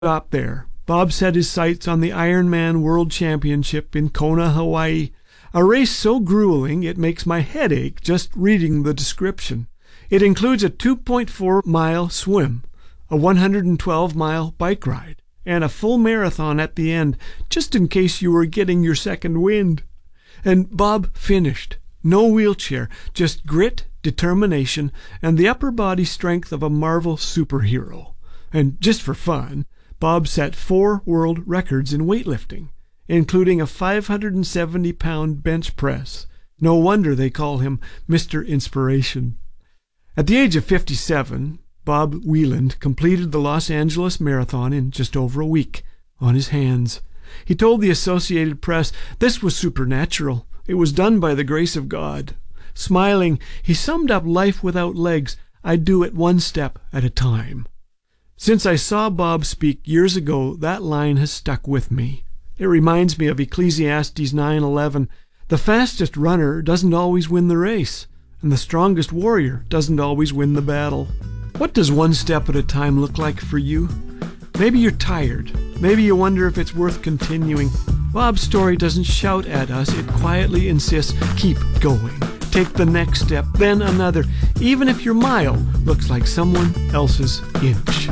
Stop there. Bob set his sights on the Ironman World Championship in Kona, Hawaii. A race so grueling it makes my head ache just reading the description. It includes a 2.4-mile swim, a 112-mile bike ride, and a full marathon at the end, just in case you were getting your second wind. And Bob finished. No wheelchair, just grit, determination, and the upper body strength of a Marvel superhero. And just for fun, Bob set 4 world records in weightlifting, including a 570-pound bench press. No wonder they call him Mr. Inspiration. At the age of 57, Bob Wieland completed the Los Angeles Marathon in just over a week, on his hands. He told the Associated Press this was supernatural. It was done by the grace of God. Smiling, he summed up life without legs. I do it one step at a time. Since I saw Bob speak years ago, that line has stuck with me. It reminds me of Ecclesiastes 9:11. The fastest runner doesn't always win the race, and the strongest warrior doesn't always win the battle. What does one step at a time look like for you? Maybe you're tired. Maybe you wonder if it's worth continuing. Bob's story doesn't shout at us. It quietly insists, keep going. Take the next step, then another, even if your mile looks like someone else's inch.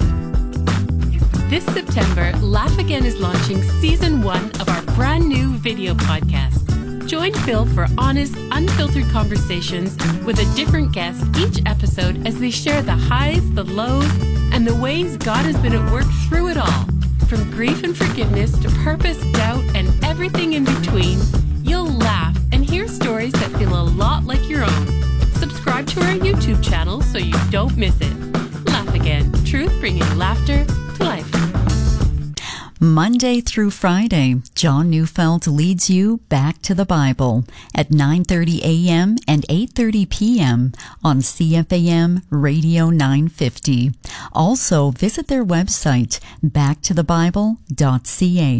This September, Laugh Again is launching Season 1 of our brand new video podcast. Join Phil for honest, unfiltered conversations with a different guest each episode as they share the highs, the lows, and the ways God has been at work through it all. From grief and forgiveness to purpose, doubt, and everything in between, you'll laugh and hear stories that feel a lot like your own. Subscribe to our YouTube channel so you don't miss it. Laugh Again, truth bringing laughter to life. Monday through Friday, John Neufeld leads you back to the Bible at 9:30 a.m. and 8:30 p.m. on CFAM Radio 950. Also, visit their website, backtothebible.ca.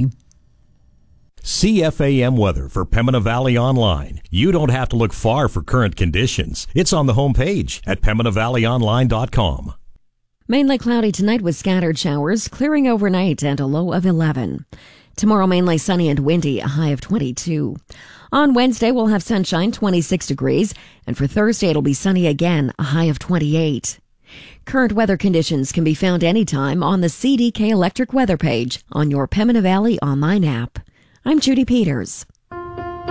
CFAM weather for Pembina Valley Online. You don't have to look far for current conditions. It's on the homepage at PembinaValleyOnline.com. Mainly cloudy tonight with scattered showers, clearing overnight and a low of 11. Tomorrow mainly sunny and windy, a high of 22. On Wednesday we'll have sunshine, 26 degrees, and for Thursday it'll be sunny again, a high of 28. Current weather conditions can be found anytime on the CDK Electric weather page on your Pembina Valley online app. I'm Judy Peters.